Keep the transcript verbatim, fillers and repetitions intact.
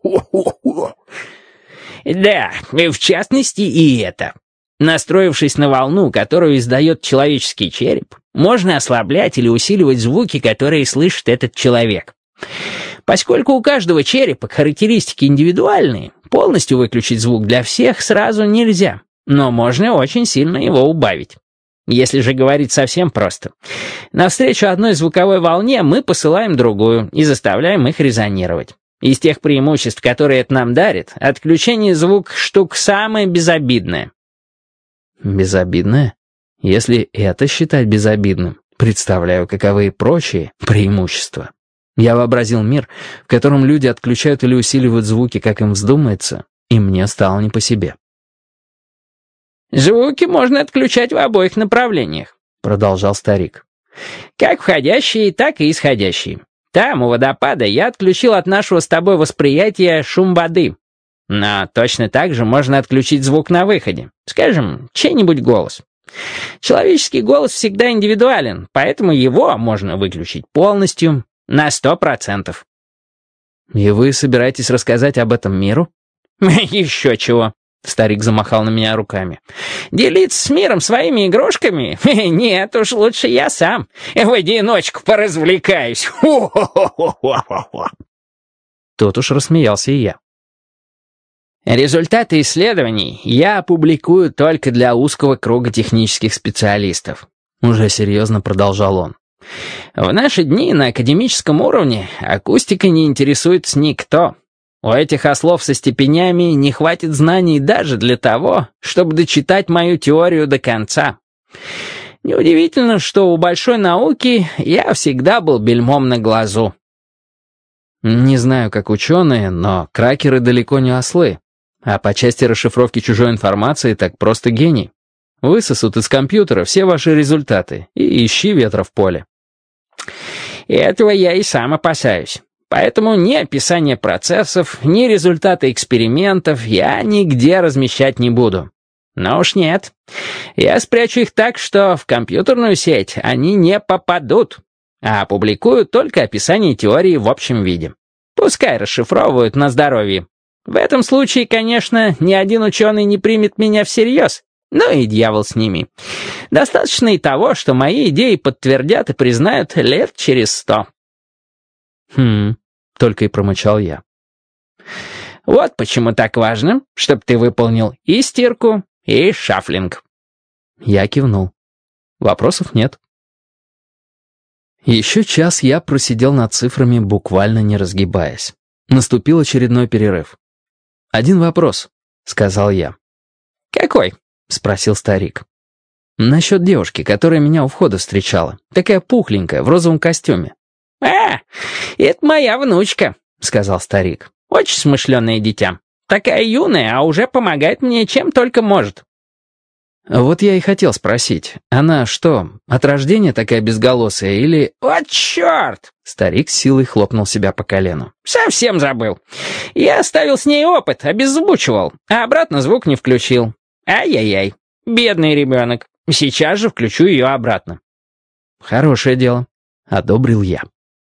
Да, в частности и это. Настроившись на волну, которую издает человеческий череп, можно ослаблять или усиливать звуки, которые слышит этот человек. Поскольку у каждого черепа характеристики индивидуальные, полностью выключить звук для всех сразу нельзя, но можно очень сильно его убавить. Если же говорить совсем просто, навстречу одной звуковой волне мы посылаем другую и заставляем их резонировать. Из тех преимуществ, которые это нам дарит, отключение звука штука самая безобидная. Безобидное? Если это считать безобидным, представляю, каковы и прочие преимущества. Я вообразил мир, в котором люди отключают или усиливают звуки, как им вздумается, и мне стало не по себе. «Звуки можно отключать в обоих направлениях», — продолжал старик. «Как входящие, так и исходящие. Там, у водопада, я отключил от нашего с тобой восприятия шум воды. Но точно так же можно отключить звук на выходе. Скажем, чей-нибудь голос. Человеческий голос всегда индивидуален, поэтому его можно выключить полностью, на сто процентов». «И вы собираетесь рассказать об этом миру?» «Еще чего», — старик замахал на меня руками. «Делиться с миром своими игрушками? Нет уж, лучше я сам в одиночку поразвлекаюсь». Тут уж рассмеялся и я. «Результаты исследований я опубликую только для узкого круга технических специалистов», — уже серьезно продолжал он. «В наши дни на академическом уровне акустикой не интересуется никто. У этих ослов со степенями не хватит знаний даже для того, чтобы дочитать мою теорию до конца. Неудивительно, что у большой науки я всегда был бельмом на глазу». Не знаю, как ученые, но кракеры далеко не ослы. А по части расшифровки чужой информации так просто гений. Высосут из компьютера все ваши результаты и ищи ветра в поле. Этого я и сам опасаюсь. Поэтому ни описание процессов, ни результаты экспериментов я нигде размещать не буду. Но уж нет. Я спрячу их так, что в компьютерную сеть они не попадут, а опубликую только описание теории в общем виде. Пускай расшифровывают на здоровье. В этом случае, конечно, ни один ученый не примет меня всерьез, но и дьявол с ними. Достаточно и того, что мои идеи подтвердят и признают лет через сто. Хм, только и промычал я. Вот почему так важно, чтобы ты выполнил и стирку, и шафлинг. Я кивнул. Вопросов нет. Еще час я просидел над цифрами, буквально не разгибаясь. Наступил очередной перерыв. «Один вопрос», — сказал я. «Какой?» — спросил старик. «Насчет девушки, которая меня у входа встречала. Такая пухленькая, в розовом костюме». «А, это моя внучка», — сказал старик. «Очень смышленое дитя. Такая юная, а уже помогает мне чем только может». «Вот я и хотел спросить, она что, от рождения такая безголосая или...» «Вот черт!» — старик с силой хлопнул себя по колену. «Совсем забыл. Я оставил с ней опыт, обеззвучивал, а обратно звук не включил. Ай-яй-яй, бедный ребенок. Сейчас же включу ее обратно». «Хорошее дело», — одобрил я.